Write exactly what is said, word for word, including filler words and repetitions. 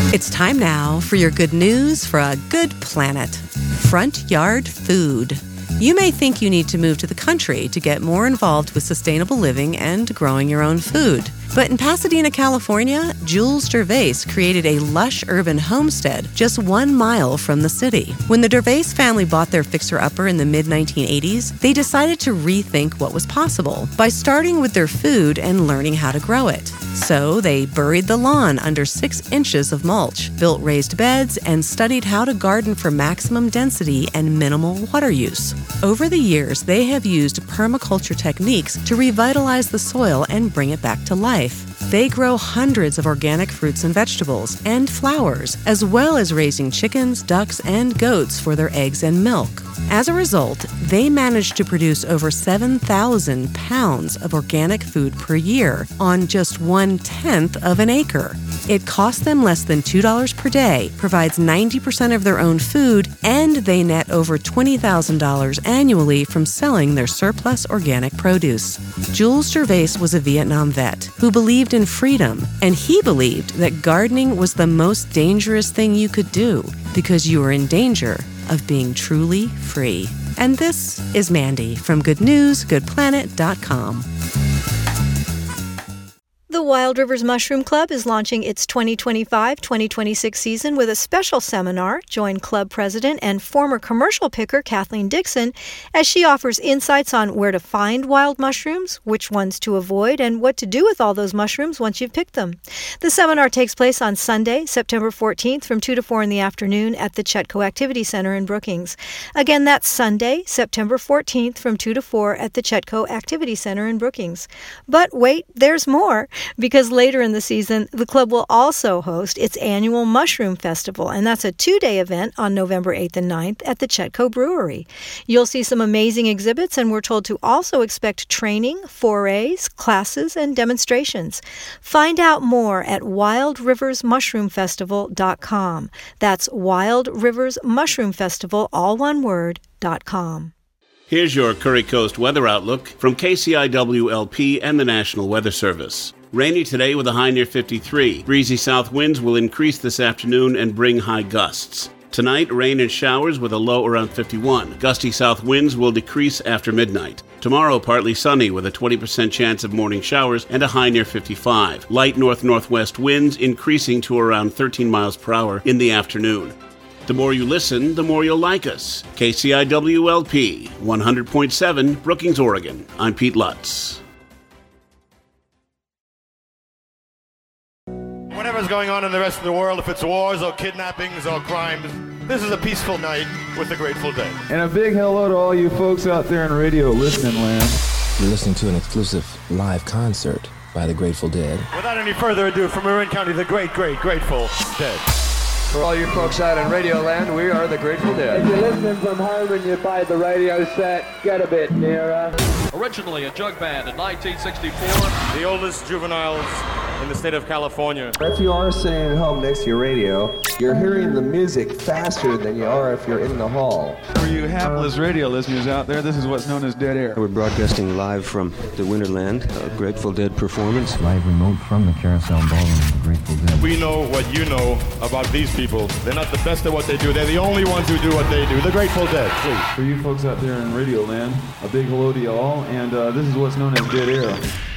It's time now for your good news for a good planet. Front Yard Food. You may think you need to move to the country to get more involved with sustainable living and growing your own food. But in Pasadena, California, Jules Gervais created a lush urban homestead just one mile from the city. When the Gervais family bought their fixer-upper in the mid nineteen eighties, they decided to rethink what was possible by starting with their food and learning how to grow it. So they buried the lawn under six inches of mulch, built raised beds, and studied how to garden for maximum density and minimal water use. Over the years, they have used permaculture techniques to revitalize the soil and bring it back to life. They grow hundreds of organic fruits and vegetables and flowers, as well as raising chickens, ducks, and goats for their eggs and milk. As a result, they managed to produce over seven thousand pounds of organic food per year on just one-tenth of an acre. It costs them less than two dollars per day, provides ninety percent of their own food, and they net over twenty thousand dollars annually from selling their surplus organic produce. Jules Gervais was a Vietnam vet who believed in freedom, and he believed that gardening was the most dangerous thing you could do because you were in danger of being truly free. And this is Mandy from good news good planet dot com. The Wild Rivers Mushroom Club is launching its twenty twenty-five twenty twenty-six season with a special seminar. Join club president and former commercial picker Kathleen Dixon as she offers insights on where to find wild mushrooms, which ones to avoid, and what to do with all those mushrooms once you've picked them. The seminar takes place on Sunday, September fourteenth from two to four in the afternoon at the Chetco Activity Center in Brookings. Again, that's Sunday, September fourteenth from two to four at the Chetco Activity Center in Brookings. But wait, there's more. Because later in the season, the club will also host its annual Mushroom Festival, and that's a two-day event on November eighth and ninth at the Chetco Brewery. You'll see some amazing exhibits, and we're told to also expect training, forays, classes, and demonstrations. Find out more at wild rivers mushroom festival dot com. That's Wild Rivers Mushroom Festival, all one word, dot com. Here's your Curry Coast weather outlook from K C I W L P and the National Weather Service. Rainy today with a high near fifty-three. Breezy south winds will increase this afternoon and bring high gusts. Tonight, rain and showers with a low around fifty-one. Gusty south winds will decrease after midnight. Tomorrow, partly sunny with a twenty percent chance of morning showers and a high near fifty-five. Light north-northwest winds increasing to around thirteen miles per hour in the afternoon. The more you listen, the more you'll like us. K C I W L P, one hundred point seven, Brookings, Oregon. I'm Pete Lutz. Whatever's going on in the rest of the world, if it's wars or kidnappings or crimes, this is a peaceful night with the Grateful Dead. And a big hello to all you folks out there in radio listening land. You're listening to an exclusive live concert by the Grateful Dead. Without any further ado, from Marin County, the great, great, Grateful Dead. For all you folks out in radio land, we are the Grateful Dead. If you're listening from home and you buy the radio set, get a bit nearer. Originally a jug band in nineteen sixty-four. The oldest juveniles in the state of California. If you are sitting at home next to your radio, you're hearing the music faster than you are if you're in the hall. For you hapless radio listeners out there, this is what's known as dead air. We're broadcasting live from the Winterland, a Grateful Dead performance. Live remote from the Carousel Ballroom of the Grateful Dead. We know what you know about these people. They're not the best at what they do. They're the only ones who do what they do. The Grateful Dead, please. For you folks out there in radio land, a big hello to you all, and uh, this is what's known as dead air.